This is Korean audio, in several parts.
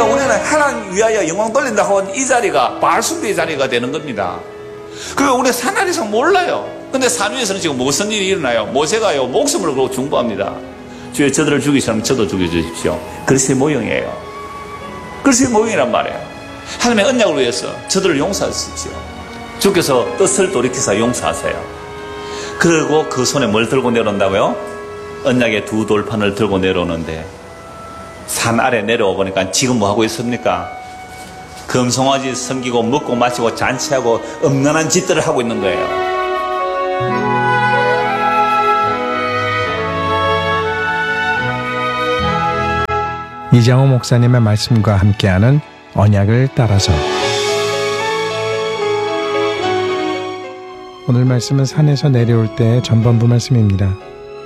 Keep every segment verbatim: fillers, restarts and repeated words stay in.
그러니까 우리는 하나님 위하여 영광 돌린다고 하면 이 자리가 발숭배의 자리가 되는 겁니다. 그리고 우리 산 아래에서 몰라요. 근데 산 위에서는 지금 무슨 일이 일어나요? 모세가요 목숨을 걸고 중보합니다. 주여 저들을 죽이시면 저도 죽여주십시오. 그리스도의 모형이에요. 그리스도의 모형이란 말이에요. 하나님의 언약을 위해서 저들을 용서하십시오. 주께서 뜻을 돌이켜서 용서하세요. 그리고 그 손에 뭘 들고 내려온다고요? 언약의 두 돌판을 들고 내려오는데 산 아래 내려와 보니까 지금 뭐 하고 있습니까? 금송아지 섬기고 먹고 마시고 잔치하고 음란한 짓들을 하고 있는 거예요. 이장호 목사님의 말씀과 함께하는 언약을 따라서. 오늘 말씀은 산에서 내려올 때의 전반부 말씀입니다.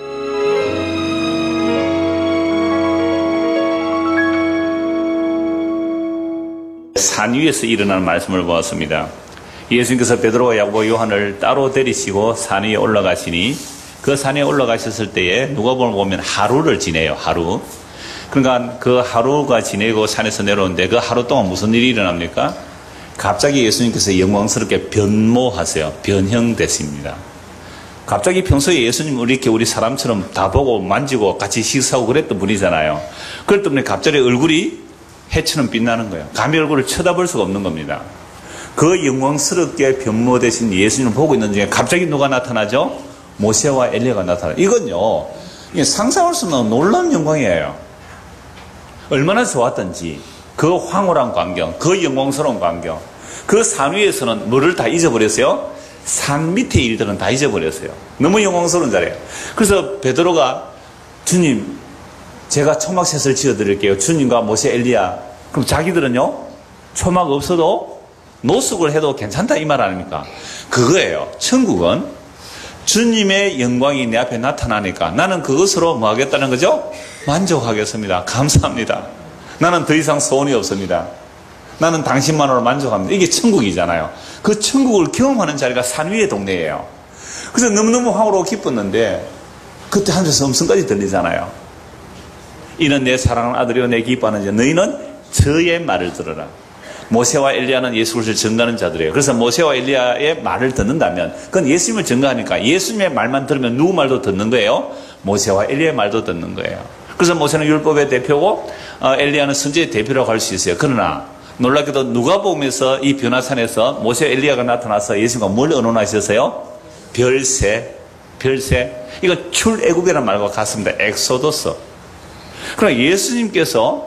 산 위에서 일어나는 말씀을 보았습니다. 예수님께서 베드로와 야고보 요한을 따로 데리시고 산 위에 올라가시니 그 산에 올라가셨을 때에 누가 보면 하루를 지내요. 하루. 그러니까 그 하루가 지내고 산에서 내려오는데 그 하루 동안 무슨 일이 일어납니까? 갑자기 예수님께서 영광스럽게 변모하세요. 변형되십니다. 갑자기 평소에 예수님을 이렇게 우리 사람처럼 다 보고 만지고 같이 식사하고 그랬던 분이잖아요. 그럴 때문에 갑자기 얼굴이 해처럼 빛나는 거예요. 감히 얼굴을 쳐다볼 수가 없는 겁니다. 그 영광스럽게 변모되신 예수님을 보고 있는 중에 갑자기 누가 나타나죠? 모세와 엘리야가 나타나요. 이건요, 상상할 수 없는 놀라운 영광이에요. 얼마나 좋았던지 그 황홀한 광경, 그 영광스러운 광경, 그 산 위에서는 뭐를 다 잊어버렸어요? 산 밑에 일들은 다 잊어버렸어요. 너무 영광스러운 자리예요. 그래서 베드로가 주님, 제가 초막셋을 지어드릴게요. 주님과 모세, 엘리야. 그럼 자기들은요, 초막 없어도 노숙을 해도 괜찮다 이 말 아닙니까? 그거예요. 천국은 주님의 영광이 내 앞에 나타나니까 나는 그것으로 뭐 하겠다는 거죠? 만족하겠습니다. 감사합니다. 나는 더 이상 소원이 없습니다. 나는 당신만으로 만족합니다. 이게 천국이잖아요. 그 천국을 경험하는 자리가 산 위의 동네예요. 그래서 너무너무 황홀하고 기뻤는데 그때 하늘에서 음성까지 들리잖아요. 이는 내 사랑하는 아들이요 내 기뻐하는 자. 너희는 저의 말을 들어라. 모세와 엘리야는 예수 그리스도를 증거하는 자들이에요. 그래서 모세와 엘리야의 말을 듣는다면 그건 예수님을 증거하니까 예수님의 말만 들으면 누구 말도 듣는 거예요? 모세와 엘리야의 말도 듣는 거예요. 그래서 모세는 율법의 대표고 어, 엘리야는 선지의 대표라고 할 수 있어요. 그러나 놀랍게도 누가복음에서 이 변화산에서 모세 엘리야가 나타나서 예수님과 뭘 언론하셨어요? 별세, 별세. 이건 출애굽이라는 말과 같습니다. 엑소더스. 그러나 예수님께서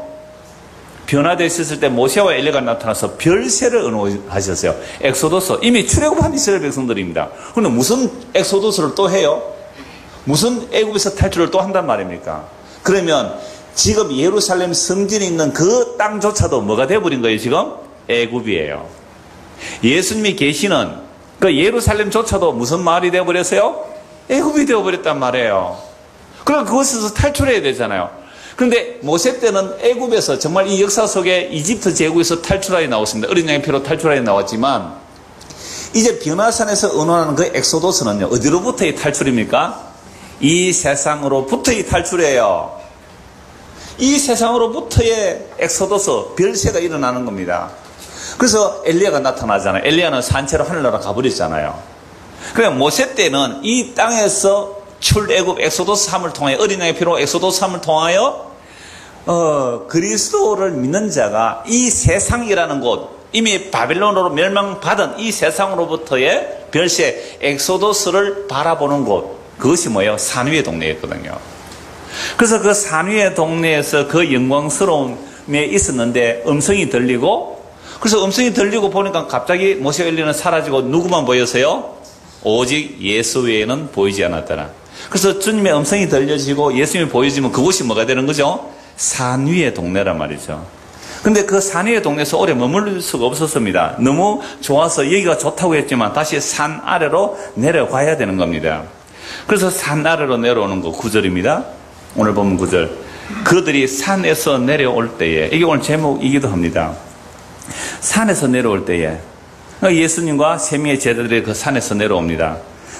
변화되셨을 때 모세와 엘리야가 나타나서 별세를 언어하셨어요. 엑소더스. 이미 출애굽한 이스라엘 백성들입니다. 그런데 무슨 엑소더스를 또 해요? 무슨 애굽에서 탈출을 또 한단 말입니까? 그러면 지금 예루살렘 성전이 있는 그 땅조차도 뭐가 되어버린 거예요 지금? 애굽이에요. 예수님이 계시는 그 예루살렘조차도 무슨 마을이 되어버렸어요? 애굽이 되어버렸단 말이에요. 그럼 그곳에서 탈출해야 되잖아요. 그런데 모세 때는 애굽에서 정말 이 역사 속에 이집트 제국에서 탈출하여 나왔습니다. 어린 양의 피로 탈출하여 나왔지만 이제 변화산에서 언원하는 그 엑소도스는요 어디로부터의 탈출입니까? 이 세상으로부터의 탈출이에요. 이 세상으로부터의 엑소도스, 별세가 일어나는 겁니다. 그래서 엘리야가 나타나잖아요. 엘리야는 산채로 하늘나라 가버렸잖아요. 그러니까 모세 때는 이 땅에서 출애굽 엑소도스함을 통하여 어린 양의 피로 엑소도스함을 통하여 어, 그리스도를 믿는 자가 이 세상이라는 곳 이미 바빌론으로 멸망받은 이 세상으로부터의 별세 엑소도스를 바라보는 곳 그것이 뭐예요? 산 위의 동네였거든요. 그래서 그 산 위의 동네에서 그 영광스러움에 있었는데 음성이 들리고 그래서 음성이 들리고 보니까 갑자기 모세 엘리야는 사라지고 누구만 보였어요? 오직 예수 외에는 보이지 않았더라. 그래서 주님의 음성이 들려지고 예수님이 보여지면 그곳이 뭐가 되는 거죠? 산 위의 동네란 말이죠. 근데 그 산 위의 동네에서 오래 머물 수가 없었습니다. 너무 좋아서 여기가 좋다고 했지만 다시 산 아래로 내려가야 되는 겁니다. 그래서 산 아래로 내려오는 거 구 절입니다. 오늘 보면 구 절. 그들이 산에서 내려올 때에 이게 오늘 제목이기도 합니다. 산에서 내려올 때에 예수님과 세 명의 제자들이 그 산에서 내려옵니다.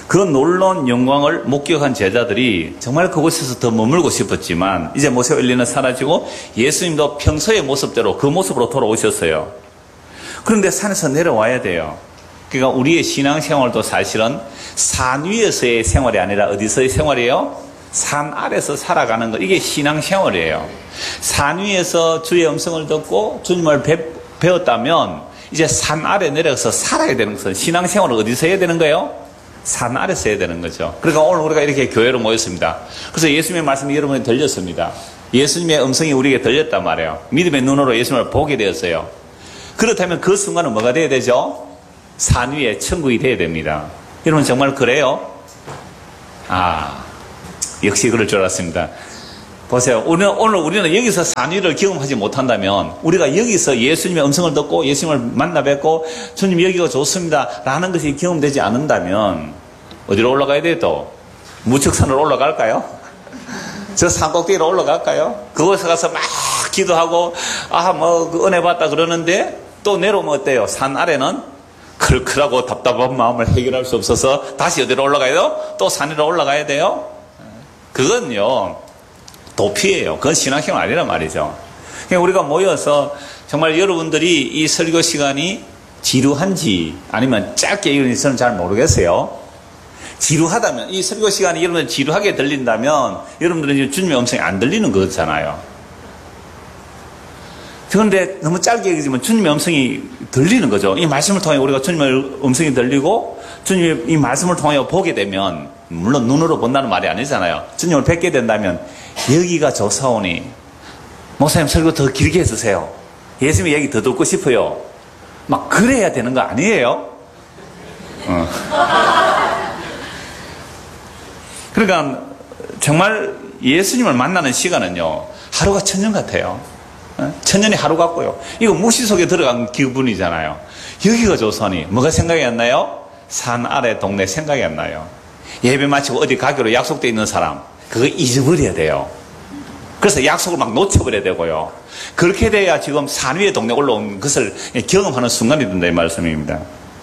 그 놀라운 영광을 목격한 제자들이 정말 그곳에서 더 머물고 싶었지만 이제 모세 엘리야는 사라지고 예수님도 평소의 모습대로 그 모습으로 돌아오셨어요. 그런데 산에서 내려와야 돼요. 그러니까 우리의 신앙생활도 사실은 산 위에서의 생활이 아니라 어디서의 생활이에요? 산 아래서 살아가는 것. 이게 신앙생활이에요. 산 위에서 주의 음성을 듣고 주님을 배, 배웠다면 이제 산 아래 내려가서 살아야 되는 것은 신앙생활을 어디서 해야 되는 거예요? 산 아래서 해야 되는 거죠. 그러니까 오늘 우리가 이렇게 교회로 모였습니다. 그래서 예수님의 말씀이 여러분에 들렸습니다. 예수님의 음성이 우리에게 들렸단 말이에요. 믿음의 눈으로 예수님을 보게 되었어요. 그렇다면 그 순간은 뭐가 돼야 되죠? 산 위에 천국이 돼야 됩니다. 여러분 정말 그래요? 아, 역시 그럴 줄 알았습니다. 보세요. 오늘, 오늘 우리는 여기서 산 위를 경험하지 못한다면 우리가 여기서 예수님의 음성을 듣고 예수님을 만나 뵙고 주님 여기가 좋습니다 라는 것이 경험되지 않는다면 어디로 올라가야 돼요 또? 무척산으로 올라갈까요? 저 산꼭대기로 올라갈까요? 그곳에 가서 막 기도하고 아 뭐 그 은혜 받다 그러는데 또 내려오면 어때요? 산 아래는 클클하고 답답한 마음을 해결할 수 없어서 다시 어디로 올라가야 돼요? 또 산 위로 올라가야 돼요? 그건요 도피예요. 그건 신앙생활 아니란 말이죠. 그러니까 우리가 모여서 정말 여러분들이 이 설교 시간이 지루한지 아니면 짧게 이런지 저는 잘 모르겠어요. 지루하다면 이 설교 시간이 여러분들 지루하게 들린다면 여러분들은 이제 주님의 음성이 안 들리는 거잖아요. 그런데 너무 짧게 얘기하지만 주님의 음성이 들리는 거죠. 이 말씀을 통해 우리가 주님의 음성이 들리고 주님의 이 말씀을 통해 보게 되면 물론 눈으로 본다는 말이 아니잖아요. 주님을 뵙게 된다면 여기가 좋사오니 목사님 설교 더 길게 해주세요. 예수님 얘기 더 듣고 싶어요. 막 그래야 되는 거 아니에요? 어. 그러니까 정말 예수님을 만나는 시간은요 하루가 천년 같아요. 천년이 하루 같고요. 이거 무시 속에 들어간 기분이잖아요. 여기가 좋사오니 뭐가 생각이 안 나요? 산 아래 동네 생각이 안 나요. 예배 마치고 어디 가기로 약속되어 있는 사람 그거 잊어버려야 돼요. 그래서 약속을 막 놓쳐버려야 되고요. 그렇게 돼야 지금 산 위에 동네 올라온 것을 경험하는 순간이 된다 이 말씀입니다.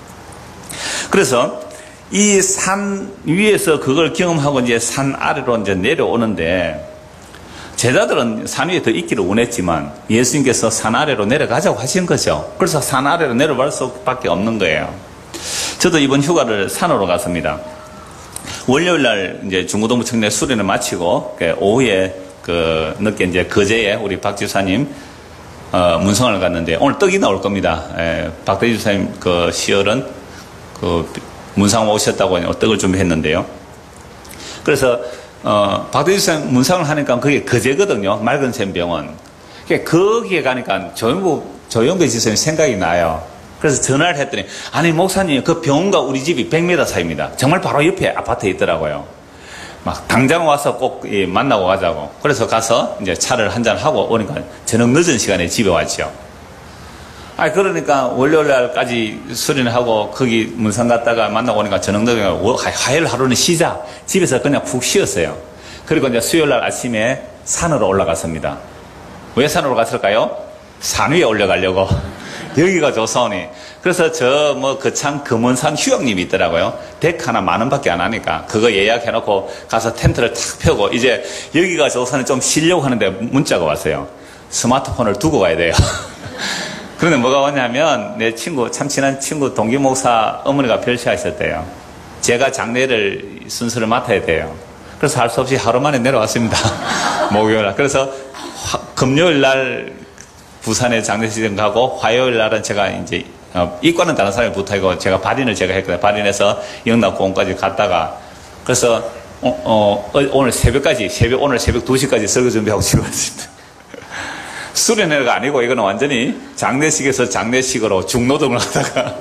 그래서 이 산 위에서 그걸 경험하고 이제 산 아래로 이제 내려오는데 제자들은 산 위에 더 있기를 원했지만 예수님께서 산 아래로 내려가자고 하신 거죠. 그래서 산 아래로 내려갈 수밖에 없는 거예요. 저도 이번 휴가를 산으로 갔습니다. 월요일 날 이제 중고등부 청년 수련을 마치고 오후에 그 늦게 이제 거제에 우리 박 지사님 어, 문성을 갔는데 오늘 떡이 나올 겁니다. 예, 박대지 지사님 그 시월은 그 문상 오셨다고 떡을 준비했는데요. 그래서 어, 박대지 지사님 문상을 하니까 그게 거제거든요. 맑은 샘병원. 거기에 가니까 조영부 조영배 지사님 생각이 나요. 그래서 전화를 했더니 아니 목사님 그 병원과 우리 집이 백 미터 사이입니다. 정말 바로 옆에 아파트에 있더라고요. 막 당장 와서 꼭 만나고 가자고. 그래서 가서 이제 차를 한잔 하고 오니까 저녁 늦은 시간에 집에 왔죠. 아 그러니까 월요일 날까지 수련을 하고 거기 문상 갔다가 만나고 오니까 저녁 늦으니까 화요일 하루는 쉬자. 집에서 그냥 푹 쉬었어요. 그리고 이제 수요일 날 아침에 산으로 올라갔습니다. 왜 산으로 갔을까요? 산 위에 올라가려고. 여기가 좋사오니. 그래서 저 뭐 거창 금원산 휴양림이 있더라고요. 덱 하나 만 원밖에 안 하니까 그거 예약해놓고 가서 텐트를 탁 펴고 이제 여기가 좋사오니 좀 쉬려고 하는데 문자가 왔어요. 스마트폰을 두고 가야 돼요. 그런데 뭐가 왔냐면 내 친구 참 친한 친구 동기 목사 어머니가 별세하셨대요. 제가 장례를 순서를 맡아야 돼요. 그래서 할 수 없이 하루 만에 내려왔습니다. 목요일 날. 그래서 화, 금요일 날 부산에 장례식장 가고 화요일 날은 제가 이제 어, 이과는 다른 사람이 붙어있고 제가 발인을 제가 했거든요. 발인해서 영락공원까지 갔다가 그래서 어, 어, 오늘 새벽까지 새벽 오늘 새벽 두 시까지 설교 준비하고 집에 왔습니다. 수련회가 아니고 이거는 완전히 장례식에서 장례식으로 중노동을 하다가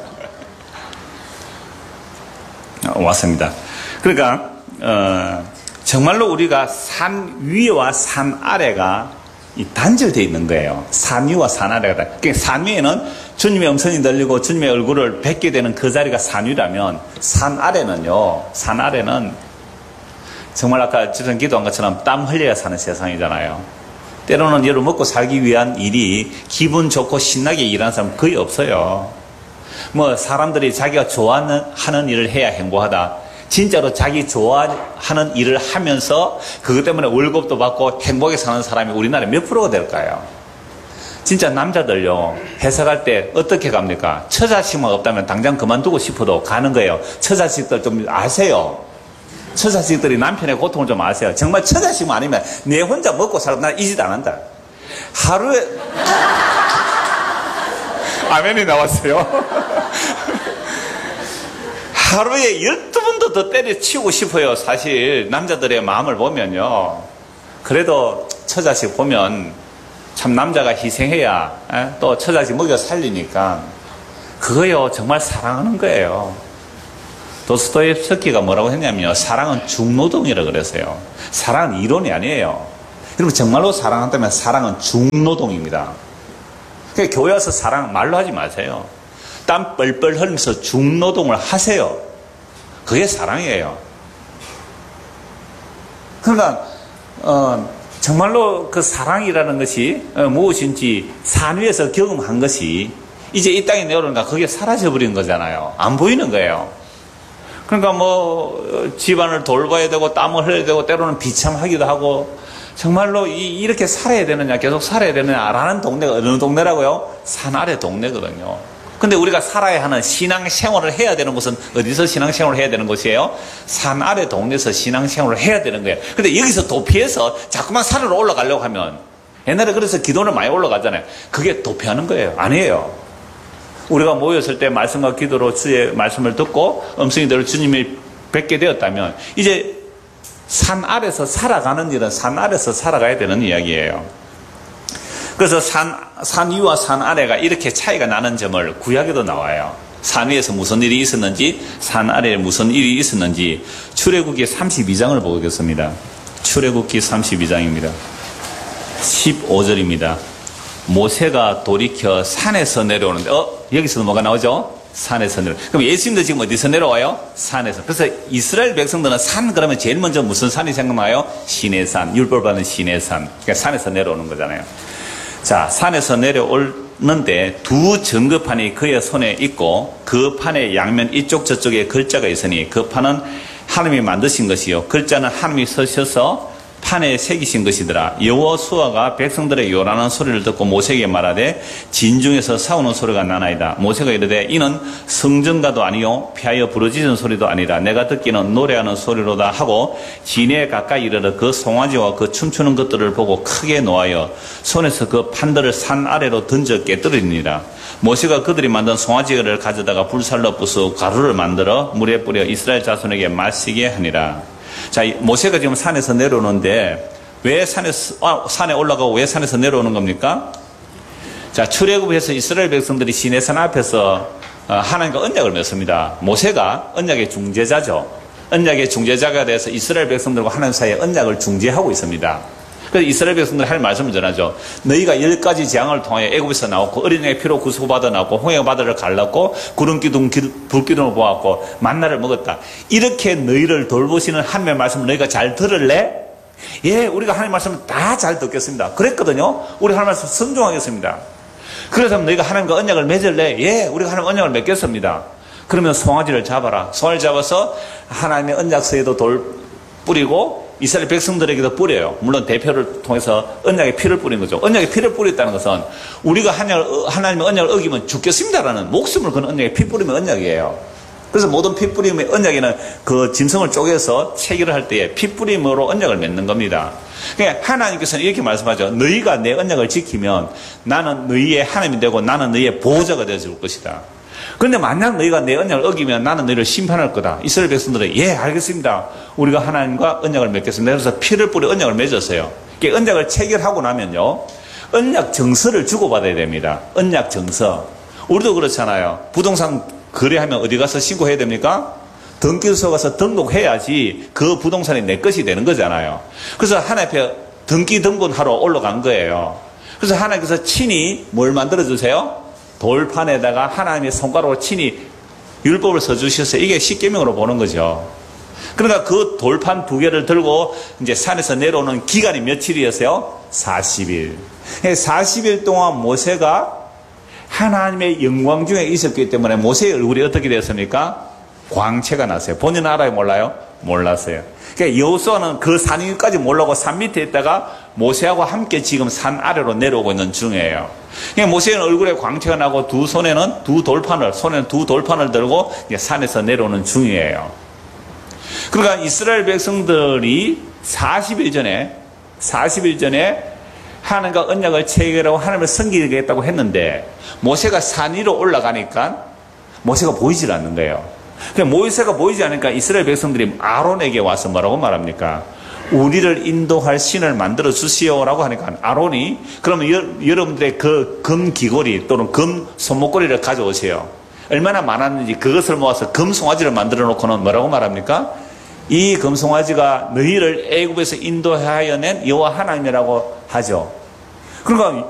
왔습니다. 그러니까 어, 정말로 우리가 산 위와 산 아래가 단절되어 있는 거예요. 산 위와 산 아래가. 그러니까 산 위에는 주님의 음성이 들리고 주님의 얼굴을 뵙게 되는 그 자리가 산 위라면 산 아래는요. 산 아래는 정말 아까 주선 기도한 것처럼 땀 흘려야 사는 세상이잖아요. 때로는 여러분 먹고 살기 위한 일이 기분 좋고 신나게 일하는 사람 거의 없어요. 뭐 사람들이 자기가 좋아하는 하는 일을 해야 행복하다. 진짜로 자기 좋아하는 일을 하면서 그것 때문에 월급도 받고 행복하게 사는 사람이 우리나라에 몇 프로가 될까요? 진짜 남자들요, 회사 갈 때 어떻게 갑니까? 처자식만 없다면 당장 그만두고 싶어도 가는 거예요. 처자식들 좀 아세요? 처자식들이 남편의 고통을 좀 아세요? 정말 처자식만 아니면 내 혼자 먹고 살고 난 이 짓 안 한다. 하루에 아멘이 나왔어요. 하루에 열두 번도 더 때려치우고 싶어요. 사실 남자들의 마음을 보면요. 그래도 처자식 보면 참 남자가 희생해야 에? 또 처자식 먹여 살리니까 그거요 정말 사랑하는 거예요. 도스토옙스키가 뭐라고 했냐면요, 사랑은 중노동이라고 그랬어요. 사랑은 이론이 아니에요. 여러분 정말로 사랑한다면 사랑은 중노동입니다. 그러니까 교회 와서 사랑 말로 하지 마세요. 땀 뻘뻘 흘리면서 중노동을 하세요. 그게 사랑이에요. 그러니까 어, 정말로 그 사랑이라는 것이 어, 무엇인지 산 위에서 경험한 것이 이제 이 땅에 내려오니까 그게 사라져버린 거잖아요. 안 보이는 거예요. 그러니까 뭐 집안을 돌봐야 되고 땀을 흘려야 되고 때로는 비참하기도 하고 정말로 이, 이렇게 살아야 되느냐 계속 살아야 되느냐라는 동네가 어느 동네라고요? 산 아래 동네거든요. 근데 우리가 살아야 하는 신앙생활을 해야 되는 곳은 어디서 신앙생활을 해야 되는 곳이에요? 산 아래 동네에서 신앙생활을 해야 되는 거예요. 근데 여기서 도피해서 자꾸만 산으로 올라가려고 하면, 옛날에 그래서 기도를 많이 올라가잖아요. 그게 도피하는 거예요. 아니에요. 우리가 모였을 때 말씀과 기도로 주의 말씀을 듣고 음성이대로 주님이 뵙게 되었다면 이제 산 아래서 살아가는 일은 산 아래서 살아가야 되는 이야기예요. 그래서 산, 산 위와 산 아래가 이렇게 차이가 나는 점을 구약에도 나와요. 산 위에서 무슨 일이 있었는지, 산 아래에 무슨 일이 있었는지. 출애굽기 삼십이 장을 보겠습니다. 출애굽기 삼십이 장입니다. 십오 절입니다. 모세가 돌이켜 산에서 내려오는데, 어? 여기서도 뭐가 나오죠? 산에서 내려. 그럼 예수님도 지금 어디서 내려와요? 산에서. 그래서 이스라엘 백성들은 산 그러면 제일 먼저 무슨 산이 생각나요? 시내산, 율법 받은 시내산. 그러니까 산에서 내려오는 거잖아요. 자, 산에서 내려오는데 두 증거판이 그의 손에 있고 그 판의 양면 이쪽 저쪽에 글자가 있으니 그 판은 하나님이 만드신 것이요 글자는 하나님이 쓰셔서 판에 새기신 것이더라. 여호수아가 백성들의 요란한 소리를 듣고 모세에게 말하되 진중에서 싸우는 소리가 나나이다. 모세가 이르되 이는 성전가도 아니요 피하여 부르짖은 소리도 아니라 내가 듣기는 노래하는 소리로다 하고 진에 가까이 이르러 그 송아지와 그 춤추는 것들을 보고 크게 노하여 손에서 그 판들을 산 아래로 던져 깨뜨리니라. 모세가 그들이 만든 송아지를 가져다가 불살로 부수어 가루를 만들어 물에 뿌려 이스라엘 자손에게 마시게 하니라. 자, 모세가 지금 산에서 내려오는데 왜 산에서, 아, 산에 올라가고 왜 산에서 내려오는 겁니까? 자, 출애굽에서 이스라엘 백성들이 시내산 앞에서 하나님과 언약을 맺습니다. 모세가 언약의 중재자죠. 언약의 중재자가 돼서 이스라엘 백성들과 하나님 사이에 언약을 중재하고 있습니다. 그래서 이스라엘 백성들 할 말씀을 전하죠. 너희가 열 가지 재앙을 통하여 애굽에서 나왔고 어린애의 피로 구속받아 나왔고 홍해 바다를 갈랐고 구름 기둥 불 기둥을 보았고 만나를 먹었다. 이렇게 너희를 돌보시는 하나님의 말씀을 너희가 잘 들을래? 예, 우리가 하나님 말씀을 다 잘 듣겠습니다. 그랬거든요. 우리 하나님 말씀 순종하겠습니다. 그래서 너희가 하나님과 언약을 맺을래? 예, 우리가 하나님 언약을 맺겠습니다. 그러면 송아지를 잡아라. 송아지 잡아서 하나님의 언약서에도 돌 뿌리고 이스라엘 백성들에게도 뿌려요. 물론 대표를 통해서 언약의 피를 뿌린 거죠. 언약의 피를 뿌렸다는 것은 우리가 하나님의 언약을 어기면 죽겠습니다라는 목숨을 거는 언약에 피 뿌리면 언약이에요. 그래서 모든 피 뿌림의 언약에는 그 짐승을 쪼개서 체결을 할 때에 피 뿌림으로 언약을 맺는 겁니다. 그러니까 하나님께서는 이렇게 말씀하죠. 너희가 내 언약을 지키면 나는 너희의 하나님이 되고 나는 너희의 보호자가 되어줄 것이다. 그런데 만약 너희가 내 언약을 어기면 나는 너희를 심판할 거다. 이스라엘 백성들은 예 알겠습니다. 우리가 하나님과 언약을 맺겠습니다. 그래서 피를 뿌려 언약을 맺었어요. 언약을 체결하고 나면요. 언약 정서를 주고받아야 됩니다. 언약 정서. 우리도 그렇잖아요. 부동산 거래하면 어디 가서 신고해야 됩니까? 등기소 가서 등록해야지 그 부동산이 내 것이 되는 거잖아요. 그래서 하나님 앞에 등기 등본하러 올라간 거예요. 그래서 하나님께서 친히 뭘 만들어주세요? 돌판에다가 하나님의 손가락으로 친히 율법을 써주셔서 이게 십계명으로 보는 거죠. 그러니까 그 돌판 두 개를 들고 이제 산에서 내려오는 기간이 며칠이었어요? 사십 일. 사십 일 동안 모세가 하나님의 영광 중에 있었기 때문에 모세의 얼굴이 어떻게 되었습니까? 광채가 났어요. 본인은 알아요? 몰라요? 몰랐어요. 그러니까 여호수아는 그 산 위까지 몰라고 산 밑에 있다가 모세하고 함께 지금 산 아래로 내려오고 있는 중이에요. 그러니까 모세는 얼굴에 광채가 나고 두 손에는 두 돌판을, 손에는 두 돌판을 들고 산에서 내려오는 중이에요. 그러니까 이스라엘 백성들이 사십 일 전에, 사십 일 전에 하나님과 언약을 체결하고 하나님을 섬기겠다고 했는데 모세가 산 위로 올라가니까 모세가 보이질 않는 거예요. 모세가 보이지 않으니까 이스라엘 백성들이 아론에게 와서 뭐라고 말합니까? 우리를 인도할 신을 만들어 주시오라고 하니까 아론이 그러면 여, 여러분들의 그 금 귀걸이 또는 금 손목걸이를 가져오세요. 얼마나 많았는지 그것을 모아서 금 송아지를 만들어 놓고는 뭐라고 말합니까? 이 금송아지가 너희를 애굽에서 인도하여 낸 여호와 하나님이라고 하죠. 그러니까